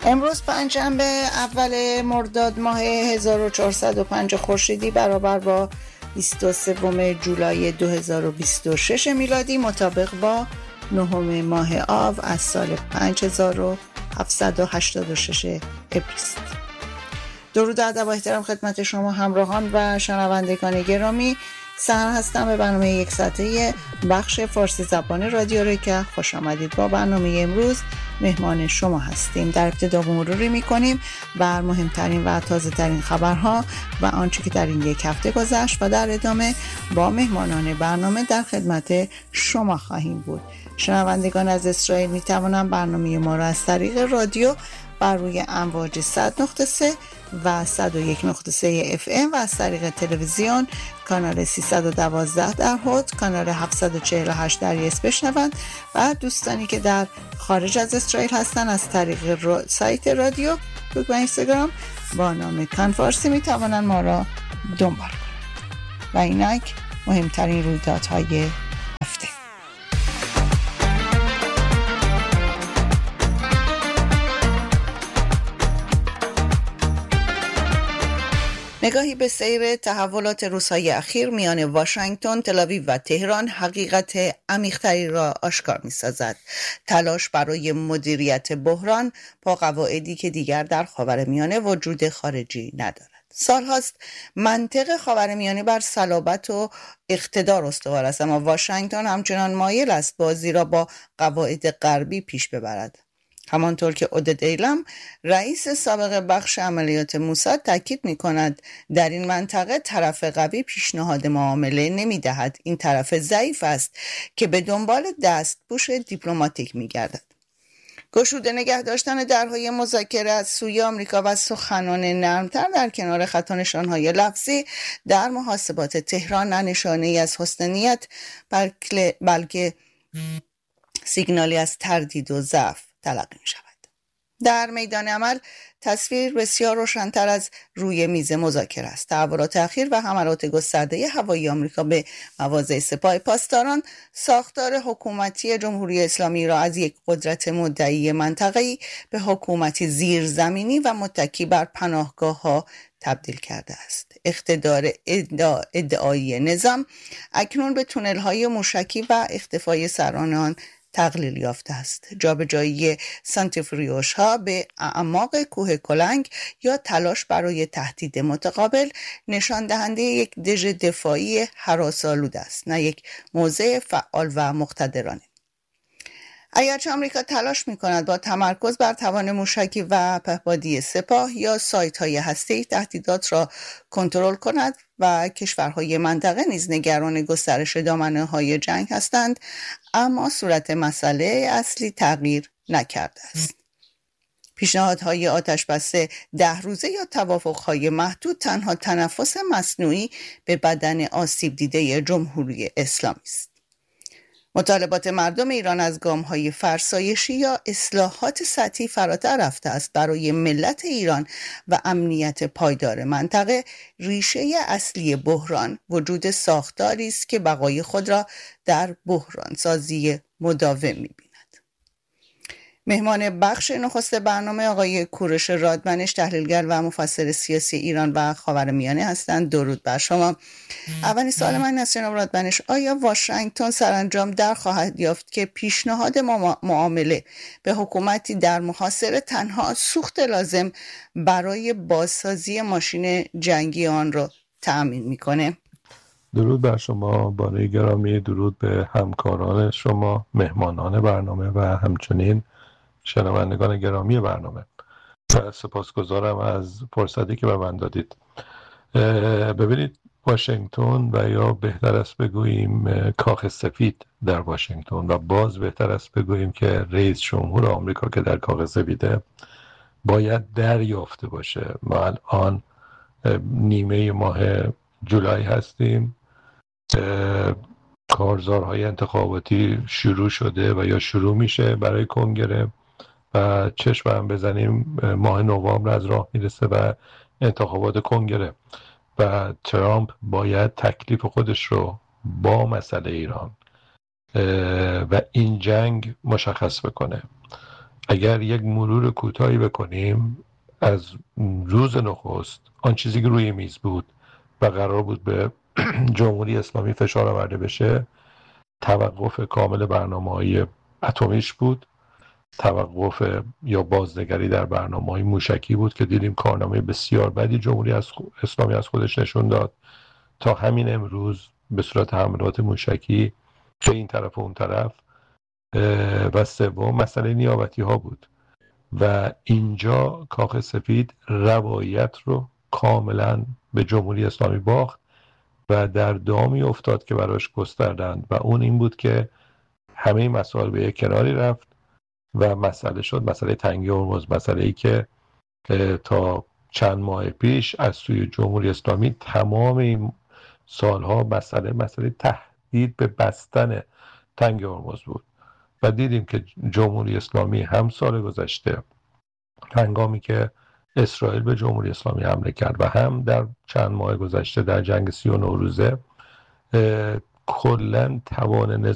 امروز پنجشنبه اول مرداد ماه 1405 خورشیدی برابر با 23 جولای 2026 میلادی مطابق با 9 ماه آو از سال 5786 ابریست. درود و ادب و احترام خدمت شما همراهان و شنوندگان گرامی. سحر هستم به برنامه یک ساعته بخش فارسی زبان رادیو رکه. خوش آمدید. با برنامه امروز مهمان شما هستیم. در ابتدا مروری میکنیم بر مهمترین و تازه ترین خبرها و آنچه که در این یک هفته گذشت و در ادامه با مهمانان برنامه در خدمت شما خواهیم بود. شنوندگان از اسرائیل میتوانند برنامه ما را از طریق رادیو بر روی امواج 100.3 و 101.3 FM و از طریق تلویزیون کانال 312 در هوت، کانال 748 در یس بشنوند و دوستانی که در خارج از اسرائیل هستند از طریق سایت رادیو و اینستاگرام با نام کان فارسی می توانند ما را دنبال کنند. و اینک مهمترین رویدادهای هفته. نگاهی به سیر تحولات روزهای اخیر میان واشنگتن، تل‌آویو و تهران حقیقت عمیق‌تری را آشکار می‌سازد. تلاش برای مدیریت بحران با قواعدی که دیگر در خاورمیانه وجود خارجی ندارد. سال‌هاست منطق خاورمیانه بر صلابت و اقتدار استوار است، اما واشنگتن همچنان مایل است بازی را با قواعد غربی پیش ببرد. همانطور که اودد ایلم رئیس سابق بخش عملیات موساد تاکید می کند در این منطقه طرف قوی پیشنهاد معامله نمی دهد. این طرف ضعیف است که به دنبال دستپوش دیپلماتیک می گردد. گشوده نگه داشتن درهای مذاکره از سوی آمریکا و سخنان نرمتر در کنار خط و نشانهای لفظی در محاسبات تهران نه نشانه‌ای از حسن نیت بلکه سیگنالی از تردید و ضعف تلقی می شود. در میدان عمل تصویر بسیار روشن‌تر از روی میز مذاکره است. تحولات اخیر و حملات گسترده هوایی آمریکا به مواضع سپاه پاسداران ساختار حکومتی جمهوری اسلامی را از یک قدرت مدعی منطقه‌ای به حکومتی زیرزمینی و متکی بر پناهگاه‌ها تبدیل کرده است. اقتدار ادعایی نظام اکنون به تونل‌های موشکی و اختفای سران آن تقلیل یافته است. جابجایی سانتریفیوژها ها به اعماق کوه کلنگ یا تلاش برای تهدید متقابل نشان دهنده یک دژ دفاعی هراس‌آلود است، نه یک موضع فعال و مقتدرانه. اگرچه آمریکا تلاش می‌کند با تمرکز بر توان موشکی و پهپادی سپاه یا سایت‌های هسته‌ای تهدیدات را کنترل کند و کشورهای منطقه نیز نگران گسترش دامنه‌های جنگ هستند، اما صورت مسئله اصلی تغییر نکرده است. پیشنهادهای آتش‌بس 10 روزه یا توافق‌های محدود تنها تنفس مصنوعی به بدن آسیب دیده جمهوری اسلامی است. مطالبات مردم ایران از گام‌های فرسایشی یا اصلاحات سطحی فراتر رفته است. برای ملت ایران و امنیت پایدار منطقه ریشه اصلی بحران وجود ساختاری است که بقای خود را در بحران سازی مداوم می‌بیند. مهمان بخش نخست برنامه آقای کوروش رادمنش، تحلیلگر و مفسر سیاسی ایران و خاورمیانه هستند. درود بر شما. اولین سوال من است جناب رادمنش، آیا واشنگتن سرانجام در خواهد یافت که پیشنهاد معامله به حکومتی در محاصره تنها سوخت لازم برای بازسازی ماشین جنگی آن را تأمین میکنه؟ درود بر شما بانوی گرامی، درود به همکاران شما، مهمانان برنامه و همچنین شنوندگان گرامی برنامه. سپاسگزارم از فرصتی که به من دادید. ببینید، واشنگتن و یا بهتر است بگوییم کاخ سفید در واشنگتن و باز بهتر است بگوییم که رئیس جمهور آمریکا که در کاخ سفیده باید دریافته باشه. ما الان نیمه ماه جولای هستیم، کارزارهای انتخاباتی شروع شده و یا شروع میشه برای کنگره و چشم هم بزنیم ماه نوامبر از راه میرسه و انتخابات کنگره و ترامپ باید تکلیف خودش رو با مسئله ایران و این جنگ مشخص بکنه. اگر یک مرور کوتاهی بکنیم از روز نخست، آن چیزی که روی میز بود و قرار بود به جمهوری اسلامی فشار آورده بشه، توقف کامل برنامه‌های اتمیش بود، توقف یا بازنگری در برنامه‌های موشکی بود که دیدیم کارنامه بسیار بدی جمهوری اسلامی از خودش نشون داد، تا همین امروز به صورت حملات موشکی به این طرف و اون طرف. و سوم مسئله نیابتی ها بود و اینجا کاخ سفید روایت رو کاملا به جمهوری اسلامی باخت و در دامی افتاد که براش گستردند و اون این بود که همه مسائل به یک کناری رفت و مسئله شد مسئله تنگی هرمز، مسئله ای که تا چند ماه پیش از سوی جمهوری اسلامی تمام این سالها مسئله تهدید به بستن تنگی هرمز بود و دیدیم که جمهوری اسلامی هم سال گذشته هنگامی که اسرائیل به جمهوری اسلامی حمله کرد و هم در چند ماه گذشته در جنگ 39 روزه کلاً توان